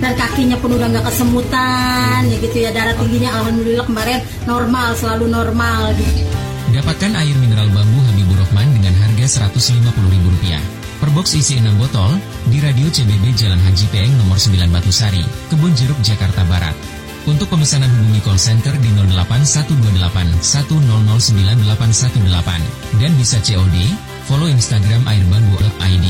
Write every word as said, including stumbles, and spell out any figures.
dan kakinya pun udah nggak kesemutan ya gitu ya. Darah tingginya alhamdulillah kemarin normal, selalu normal gitu. Dapatkan air mineral bambu Habibur Rahman dengan harga seratus lima puluh ribu rupiah. Per box isi enam botol di Radio C B B Jalan Haji Peeng nomor sembilan Batu Sari, Kebun Jeruk, Jakarta Barat. Untuk pemesanan hubungi call center di nol delapan satu dua delapan satu nol nol sembilan delapan satu delapan dan bisa C O D. Follow Instagram airbambu dot I D.